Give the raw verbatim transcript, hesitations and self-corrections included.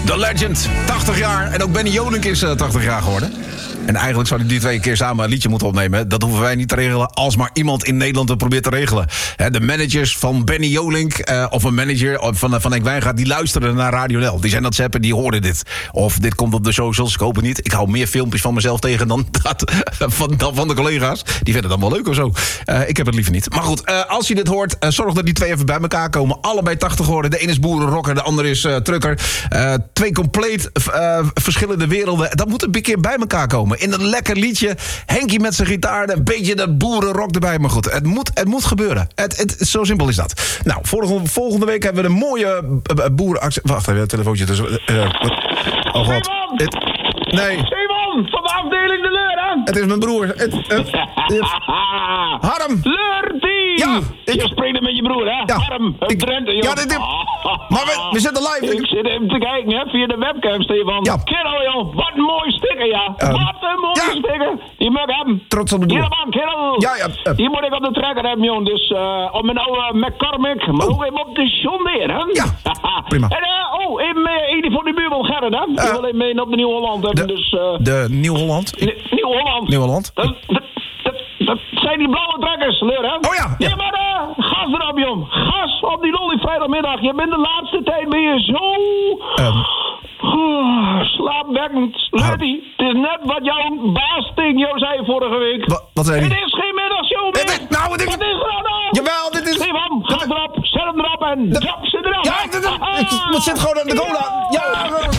The Legend, tachtig jaar. En ook Benny Jolink is uh, tachtig jaar geworden. En eigenlijk zouden die twee keer samen een liedje moeten opnemen. Dat hoeven wij niet te regelen als maar iemand in Nederland het probeert te regelen. He, de managers van Benny Jolink, uh, of een manager van, van Henk Wijngaard, die luisteren naar Radio N L. Die zijn dat zappen, die hoorden dit. Of dit komt op de socials, ik hoop het niet. Ik hou meer filmpjes van mezelf tegen dan, dat, van, dan van de collega's. Die vinden het dan wel leuk of zo. Uh, ik heb het liever niet. Maar goed, uh, als je dit hoort, uh, zorg dat die twee even bij elkaar komen. Allebei tachtig geworden. De ene is boerenrocker, de andere is uh, trucker. Uh, twee compleet uh, verschillende werelden. Dat moet een keer bij elkaar komen. In een lekker liedje. Henkie met zijn gitaar. Een beetje dat boerenrock erbij. Maar goed, het moet, het moet gebeuren. Het, het, zo simpel is dat. Nou, volgende, volgende week hebben we een mooie uh, boerenactie. Wacht even, een telefoontje tussen. Uh, oh god. Het, nee. Simon, van de afdeling De Leur, hè? Het is mijn broer. Het, uh, uh, Harm. Leurtie! Ja, ik... Je spreekt met je broer, hè? Ja. Harm, een Ik... Drenthe, joh. Ja, dit, dit... Maar we, we zitten live. Ik zit even te kijken, hè, via de webcam, Stefan. Ja. Kerel, joh, wat een mooi sticker, ja. Um, wat een mooie ja. sticker. Die mag hem. Trots op de broer. Hier, man, kerel. Ja, ja. Uh. Die moet ik op de trekker hebben, joh. Dus uh, op mijn oude McCormick, maar Oh. ook even op de John Deere, hè? Ja, prima. En, uh, oh, even uh, die voor de buurman Gerrit, hè? Die Uh. wil even mee op de Nieuw-Holland hebben, De, dus... Uh, de Nieuw-Holland? N- Nieuw-Holland. Nieuw-Holland? Dat, dat, dat, dat zijn die blauwe trekkers, Leur, hè? Oh ja, ja. Ja, maar uh, gas erop, jong. Gas op die lolly vrijdagmiddag. Je bent de laatste tijd ben je zo... Um. Oh, slaapwekkend. Leurtie, het is net wat jouw baas tegen jou zei vorige week. Wa- wat zei Het hij? is geen middagshow meer. Dit is- nou, dit is- Wat is er nou? Jawel, dit is... Stefan, gas erop, zet hem erop en drop ze erop. Ja, dit is... Ik zit gewoon aan de cola. Ja,